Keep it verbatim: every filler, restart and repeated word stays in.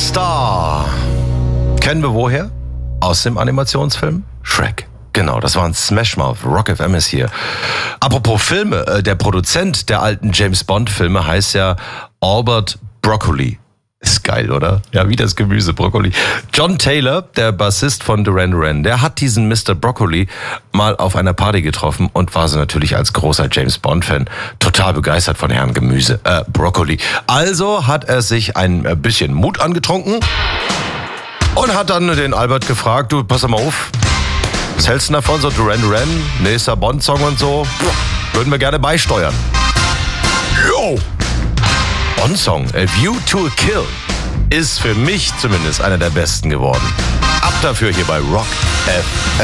Star. Kennen wir woher? Aus dem Animationsfilm Shrek. Genau, das war ein Smash Mouth. Rock F M ist hier. Apropos Filme, der Produzent der alten James Bond Filme heißt ja Albert Broccoli. Ist geil, oder? Ja, wie das Gemüse, Broccoli. John Taylor, der Bassist von Duran Duran, der hat diesen Mister Broccoli mal auf einer Party getroffen und war so natürlich als großer James Bond-Fan total begeistert von Herrn Gemüse, äh, Broccoli. Also hat er sich ein bisschen Mut angetrunken und hat dann den Albert gefragt, du, pass mal auf, was hältst du davon, so Duran Duran, nächster Bond-Song und so, würden wir gerne beisteuern. Yo! Bond-Song, A View to a Kill, ist für mich zumindest einer der besten geworden. Ab dafür hier bei Rock F M.